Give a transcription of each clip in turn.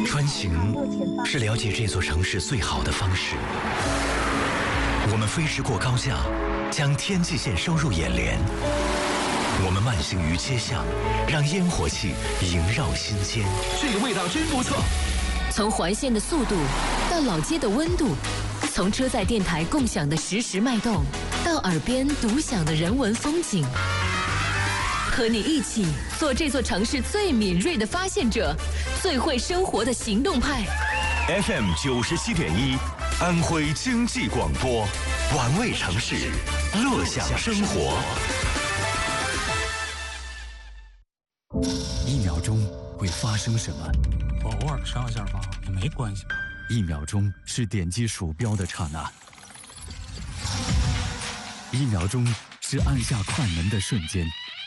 穿行是了解这座城市最好的方式。我们飞驰过高架，将天际线收入眼帘。我们慢行于街巷，让烟火气萦绕心间。 这个味道真不错。 从环线的速度到老街的温度，从车载电台共享的实时脉动，到耳边独享的人文风景。和你一起做这座城市最敏锐的发现者，最会生活的行动派。 FM 97.1，安徽经济广播，玩味城市，乐享生活。 1秒钟会发生什么？ 我偶尔上一下吧，也没关系吧。 1秒钟是点击鼠标的刹那，1秒钟是按下快门的瞬间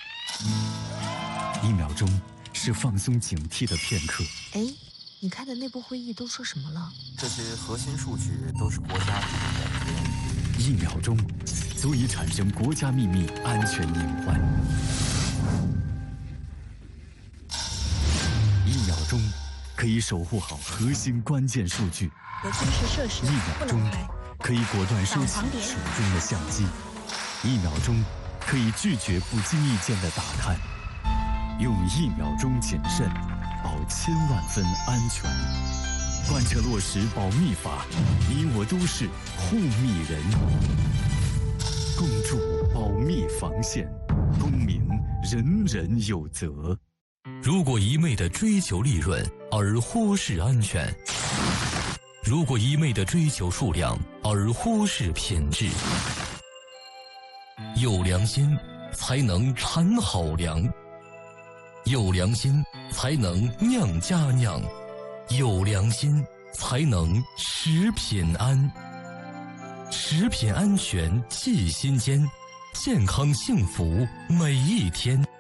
，1秒钟是放松警惕的片刻。 哎，你开的内部会议都说什么了？ 这些核心数据都是国家秘密。 1秒钟足以产生国家秘密安全隐患。1秒钟可以守护好核心关键数据。 有军事设施 1秒钟可以果断收起手中的相机。1秒钟可以拒绝不经意间的打探。用1秒钟谨慎，保千万分安全。贯彻落实保密法，你我都是护密人。共筑保密防线，公民人人有责。 如果一味地追求利润而忽视安全，如果一味地追求数量而忽视品质，有良心才能产好粮，有良心才能酿佳酿，有良心才能食品安。食品安全系心间，健康幸福每一天。